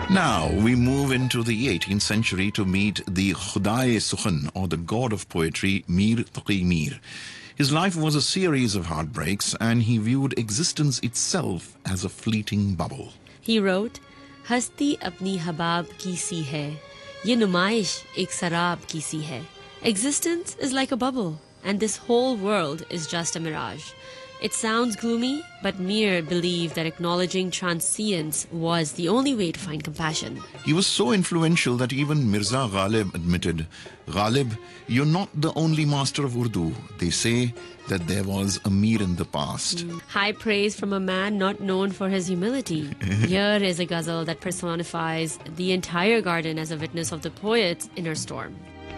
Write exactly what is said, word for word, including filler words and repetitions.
Now we move into the eighteenth century to meet the Khudaye-Sukhan, or the god of poetry, Mir Taqi Mir. His life was a series of heartbreaks, and he viewed existence itself as a fleeting bubble. He wrote, "Hasti apni habab ki si hai, ye numaish ek sarab ki si hai." Existence is like a bubble, and this whole world is just a mirage. It sounds gloomy, but Mir believed that acknowledging transience was the only way to find compassion. He was so influential that even Mirza Ghalib admitted, "Ghalib, you're not the only master of Urdu. They say that there was a Mir in the past." Mm. High praise from a man not known for his humility. Here is a ghazal that personifies the entire garden as a witness of the poet's inner storm.